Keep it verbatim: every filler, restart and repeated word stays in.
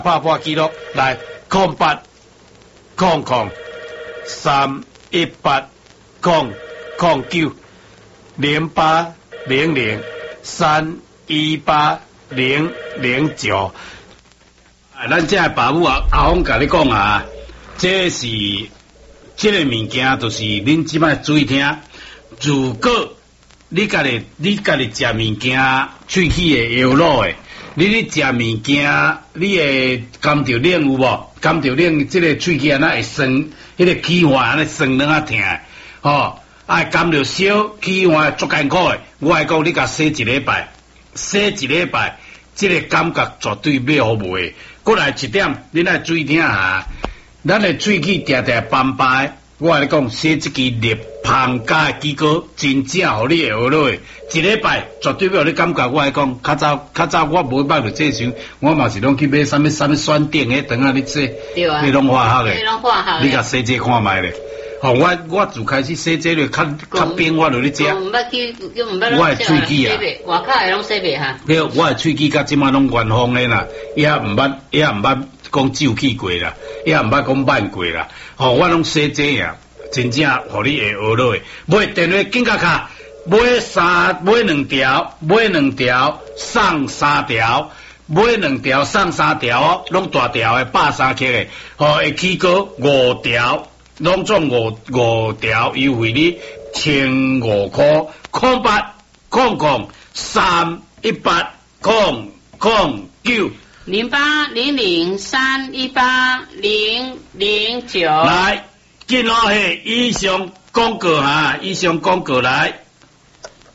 拍破记录来，空八空空三一八空空九零八零零三一八零零九。啊，咱这爸母啊，阿峰甲你讲啊，这是这个物件，就是恁即摆注意听。如果你家己你家己食物件，喙齿会摇落的。你咧食物件，你会感到冷有无？感到冷，即个喙齿安那会酸，迄个气环安尼酸两啊疼，吼，啊感到烧，气环足艰苦的。我来讲，你甲洗一礼拜，洗一礼拜，即个感觉绝对袂好袂。过来一点，你来注意听啊，咱的喙齿定定斑白。我来讲，洗即支立胖加的机构，真正互你会学落去。一礼拜绝对要有你感觉。我来讲，较早较早我无捌着这时，我嘛是拢去买啥物啥物酸顶迄等啊，你洗， 对啊， 你拢化学的， 你拢化学的， 你甲洗这看卖咧。吼、哦，我我自开始洗这咧，较较冰我就咧食。 我毋捌去，我毋捌。 我的喙齿啊， 外口的拢洗袂哈。 对，我的喙齿甲即马拢原封咧啦，也毋捌也毋捌讲皱起过啦，也毋捌讲慢过啦。吼、哦，我拢洗这呀。真正互你会学落去，买电话紧甲卡，买三买两条，买两条送三条，买两条送三条哦，拢大条的百三克的，吼会起高五条，拢总五五条，优惠你千五块，空八空空三一八空空九零八零零三一八零零九来。见咯嘿，以上广告哈，以上广告来。